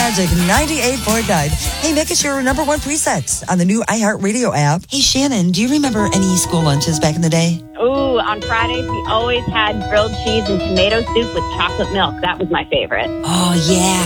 Magic 98.9. Hey, make us your number one preset on the new iHeartRadio app. Hey, Shannon, do you remember any school lunches back in the day? Ooh, on Fridays, we always had grilled cheese and tomato soup with chocolate milk. That was my favorite. Oh, yeah.